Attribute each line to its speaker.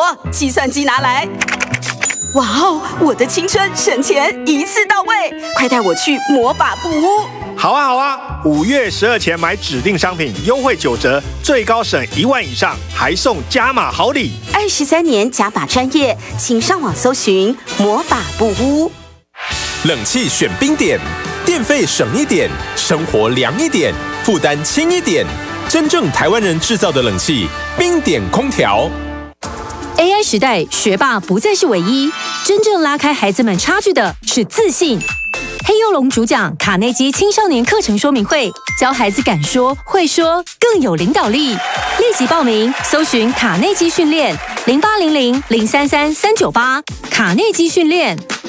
Speaker 1: 计算机拿来。哇哦，我的青春省钱一次到位，快带我去魔法布屋。
Speaker 2: 好啊，5月12前买指定商品，优惠9折，最高省1万以上，还送加码好礼。
Speaker 1: 23年加法专业，请上网搜寻魔法布屋。
Speaker 3: 冷气选冰点，电费省一点，生活凉一点，负担轻一点。真正台湾人制造的冷气，冰点空调。
Speaker 4: AI 时代，学霸不再是唯一，真正拉开孩子们差距的是自信。黑幼龙主讲卡内基青少年课程说明会，教孩子敢说、会说，更有领导力。立即报名，搜寻卡内基训练0800033398，卡内基训练。